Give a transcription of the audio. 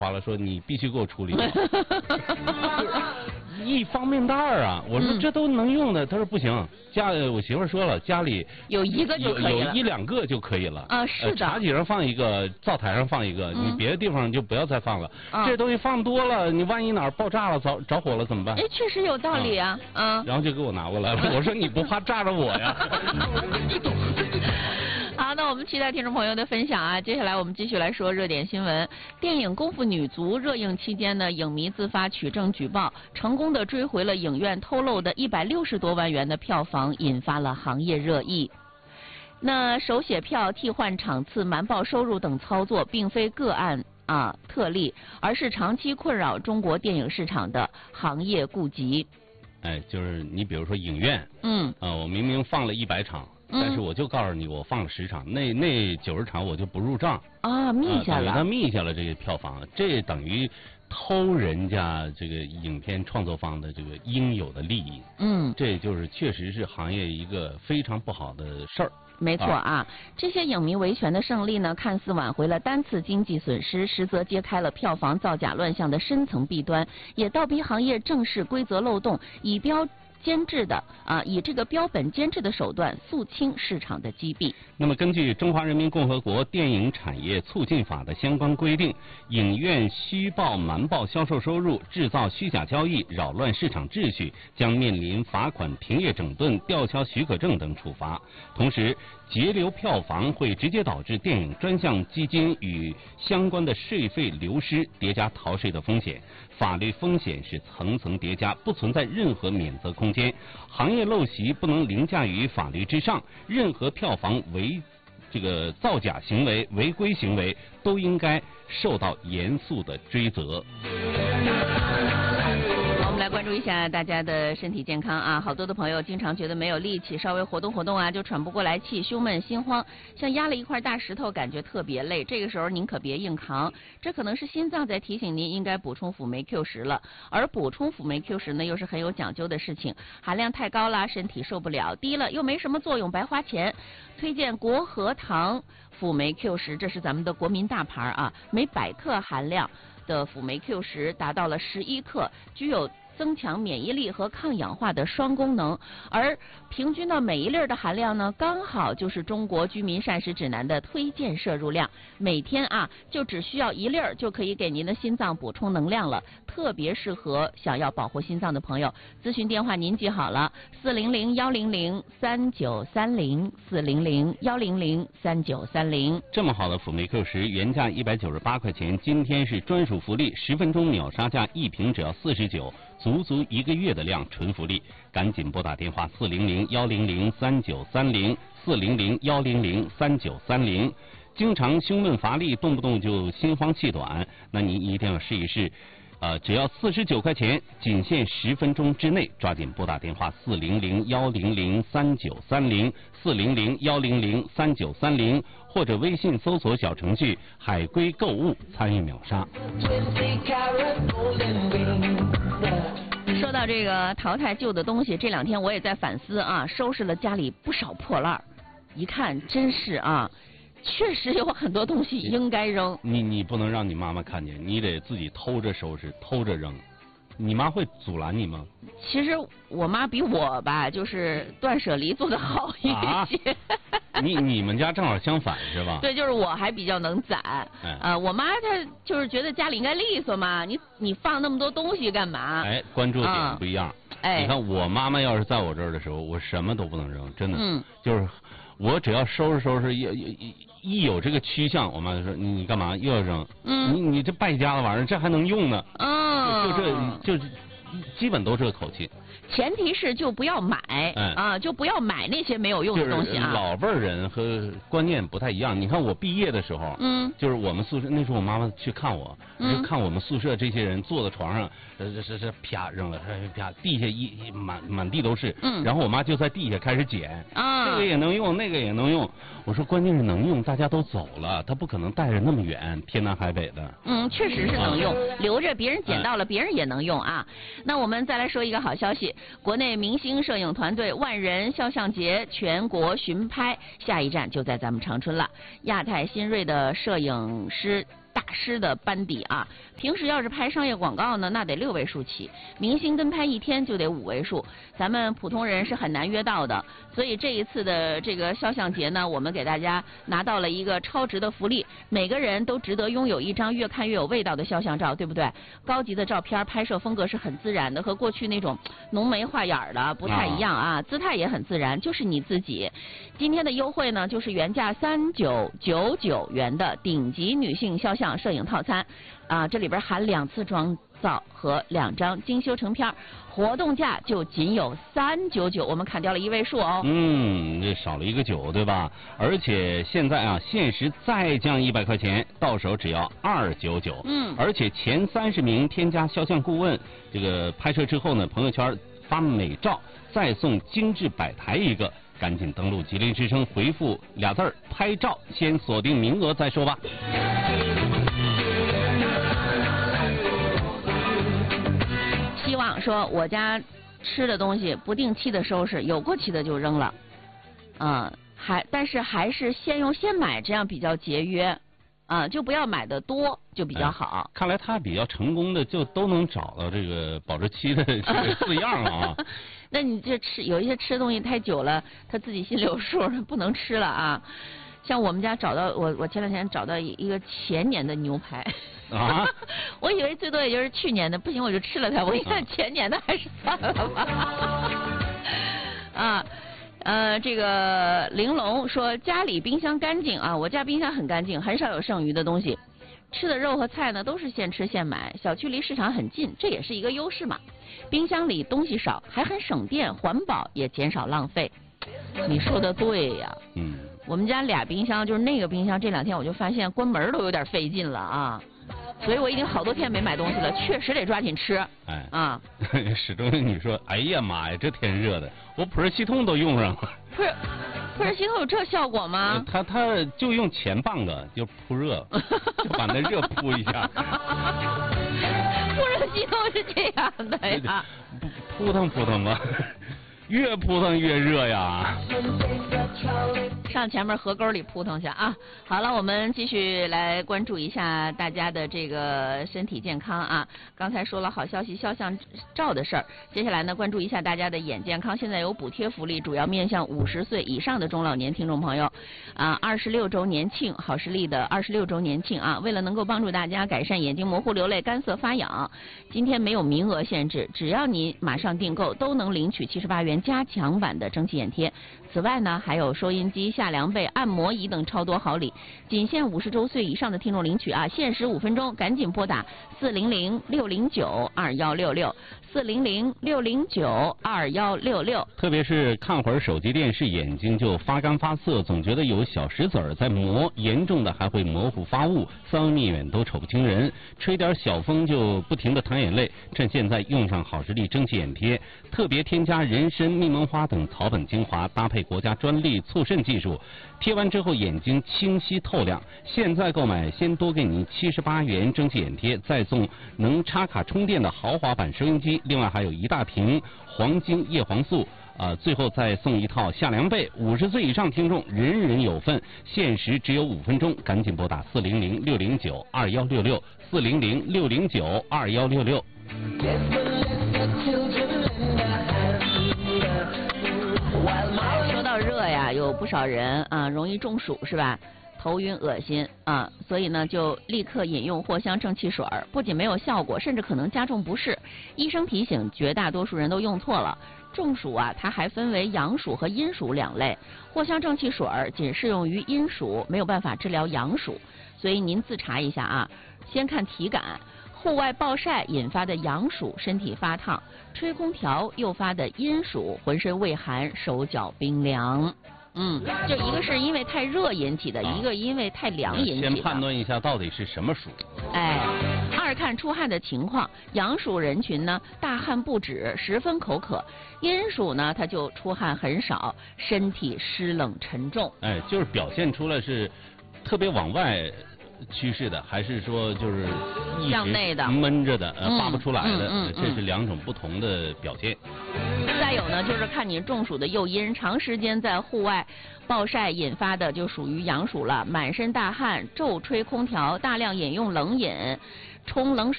发了说你必须给我处理。一方便袋啊，我说这都能用的，他说不行，我媳妇说了，家里有一个就可以了， 有一两个就可以了。 啊，是的。 茶几上放一个，灶台上放一个，你别的地方就不要再放了。这东西放多了，你万一哪儿爆炸了、着火了怎么办？ 哎，确实有道理啊。 然后就给我拿过来了，我说你不怕炸着我呀？ 好，那我们期待听众朋友的分享啊！接下来我们继续来说热点新闻。电影《功夫女足》热映期间呢，影迷自发取证举报，成功的追回了影院透露的160多万元的票房，引发了行业热议。那手写票、替换场次、瞒报收入等操作，并非个案特例，而是长期困扰中国电影市场的行业痼疾。 哎，就是你比如说影院，我明明放了100场。但是我就告诉你，我放了10场，那90场我就不入账啊，密下了， 他密下了这个票房，这等于偷人家这个影片创作方的这个应有的利益。这就是确实是行业一个非常不好的事儿。 没错啊，这些影迷维权的胜利呢，看似挽回了单次经济损失，实则揭开了票房造假乱象的深层弊端，也倒逼行业正视规则漏洞，以这个标本兼治的手段肃清市场的积弊。 那么，根据《中华人民共和国电影产业促进法》的相关规定，影院虚报、瞒报销售收入、制造虚假交易、扰乱市场秩序，将面临罚款、停业整顿、吊销许可证等处罚。同时，截留票房会直接导致电影专项基金与相关的税费流失，叠加逃税的风险。法律风险是层层叠加，不存在任何免责空间。行业陋习不能凌驾于法律之上，任何票房造假行为、违规行为都应该受到严肃的追责。 来关注一下大家的身体健康啊！好多的朋友经常觉得没有力气，稍微活动活动啊就喘不过来气，胸闷心慌，像压了一块大石头，感觉特别累。这个时候您可别硬扛，这可能是心脏在提醒您应该补充辅酶 Q10了。而补充辅酶 Q10呢，又是很有讲究的事情，含量太高了身体受不了，低了又没什么作用，白花钱。推荐国和堂辅酶 Q10，这是咱们的国民大牌啊，每100克含量的辅酶 Q10达到了11克，具有增强免疫力和抗氧化的双功能，而平均到每1粒的含量呢，刚好就是中国居民膳食指南的推荐摄入量，每天就只需要1粒就可以给您的心脏补充能量了，特别适合想要保护心脏的朋友。咨询电话您记好了，400-100-3930，400-100-3930。 这么好的辅酶 Q10，原价198块钱，今天是专属福利，10分钟秒杀价，1瓶只要49，足足1个月的量，纯福利，赶紧拨打电话400-100-3930，400-100-3930。经常胸闷乏力，动不动就心慌气短，那您一定要试一试。只要49块钱，仅限10分钟之内，抓紧拨打电话400-100-3930，400-100-3930，或者微信搜索小程序海龟购物参与秒杀。 说到这个淘汰旧的东西，这2天我也在反思啊，收拾了家里不少破烂，一看真是确实有很多东西应该扔。 你不能让你妈妈看见，你得自己偷着收拾，偷着扔。你妈会阻拦你吗？ 其实我妈比我就是断舍离做得好一些。 你们家正好相反是吧？ 对，就是我还比较能攒。我妈她就是觉得家里应该利索嘛，你放那么多东西干嘛？ 关注点不一样。你看我妈妈要是在我这儿的时候，我什么都不能扔，真的。就是我只要收拾收拾，一有这个趋向，我妈就说你干嘛又要扔？你这败家的玩意儿，这还能用呢？就基本都这个口气。 前提是就不要买就不要买那些没有用的东西啊。 老辈人和观念不太一样。你看我毕业的时候，就是我们宿舍那时候我妈妈去看我，就看我们宿舍这些人坐在床上，这啪扔了，啪地下满地都是，然后我妈就在地下开始捡，这个也能用，那个也能用。我说关键是能用，大家都走了，她不可能带着那么远，天南海北的。 确实是能用，留着别人捡到了，别人也能用啊。那我们再来说一个好消息。国内明星摄影团队万人肖像节全国巡拍，下一站就在咱们长春了。亚太新锐的摄影师大师的班底啊。平时要是拍商业广告呢，那得6位数起；明星跟拍1天就得5位数，咱们普通人是很难约到的。所以这一次的这个肖像节呢，我们给大家拿到了一个超值的福利，每个人都值得拥有一张越看越有味道的肖像照，对不对？高级的照片拍摄风格是很自然的，和过去那种浓眉画眼的不太一样啊，姿态也很自然，就是你自己。今天的优惠呢，就是原价3999元的顶级女性肖像摄影套餐啊，这里边含2次妆造和2张精修成片，活动价就仅有399，我们砍掉了1位数哦。 这少了一个9，对吧？而且现在啊，限时再降100块钱，到手只要299。而且前30名添加肖像顾问，这个拍摄之后呢，朋友圈发美照，再送精致摆台1个。赶紧登录吉林之声，回复俩字“拍照”，先锁定名额再说吧。 希望说我家吃的东西不定期的收拾，有过期的就扔了，但是还是先用现买，这样比较节约，就不要买的多，就比较好。 看来他比较成功的就都能找到这个保质期的这个4样啊。 那你这有一些吃的东西太久了，他自己心里有数，不能吃了啊。像我们家找到我前2天找到一个前年的牛排啊， 我以为最多也就是去年的，不行我就吃了它。我一看前年的，还是算了吧。这个玲珑说家里冰箱干净啊，我家冰箱很干净，很少有剩余的东西。吃的肉和菜呢都是现吃现买，小区离市场很近，这也是一个优势嘛。冰箱里东西少，还很省电，环保也减少浪费。你说的对呀。我们家2冰箱，就是那个冰箱，这2天我就发现关门都有点费劲了啊。所以我已经好多天没买东西了，确实得抓紧吃。 史中你说，哎呀妈呀，这天热的，我普热系统都用上了。 普热系统有这效果吗？ 它就用前半个就扑热，就把那热扑一下。 普热系统是这样的呀， 扑腾扑腾吧。越扑腾越热呀！ 上前面河沟里扑腾去啊！好了，我们继续来关注一下大家的这个身体健康啊。刚才说了好消息肖像照的事儿，接下来呢关注一下大家的眼健康。现在有补贴福利，主要面向50岁以上的中老年听众朋友啊。26周年庆，好视力的26周年庆啊，为了能够帮助大家改善眼睛模糊、流泪、干涩、发痒，今天没有名额限制，只要你马上订购，都能领取78元加强版的蒸汽眼贴。此外呢，还有收音机、夏凉被、按摩仪等超多好礼，仅限50周岁以上的听众领取啊！限时5分钟，赶紧拨打400-609-2166，400-609-2166。 特别是看会儿手机电视，眼睛就发干发涩，总觉得有小石子儿在磨，严重的还会模糊发雾，三望灭远都瞅不清人，吹点小风就不停地淌眼泪。趁现在用上好视力蒸汽眼贴，特别添加人参、蜜檬花等草本精华，搭配国家专利促渗技术，贴完之后眼睛清晰透亮。现在购买先多给你78元蒸汽眼贴，再送能插卡充电的豪华版收音机，另外还有1大瓶黄精叶黄素。最后再送一套夏凉被，50岁以上听众人人有份，限时只有5分钟，赶紧拨打400-609-2166，400-609-2166。 说到热呀，有不少人容易中暑是吧？头晕恶心所以呢就立刻饮用藿香正气水，不仅没有效果，甚至可能加重不适。医生提醒，绝大多数人都用错了。中暑它还分为阳暑和阴暑2类。藿香正气水仅适用于阴暑，没有办法治疗阳暑，所以您自查一下先看体感。户外暴晒引发的阳暑，身体发烫；吹空调诱发的阴暑，浑身畏寒，手脚冰凉。就一个是因为太热引起的，一个因为太凉引起的。 先判断一下到底是什么暑。 二看出汗的情况，阳暑人群呢大汗不止，十分口渴；阴暑呢他就出汗很少，身体湿冷沉重。 就是表现出来是特别往外趋势的，还是说就是向内的闷着的发不出来的，这是2种不同的表现。 在还有呢，就是看你中暑的诱因，长时间在户外暴晒引发的就属于阳暑了，满身大汗、昼吹空调、大量饮用冷饮、冲冷水。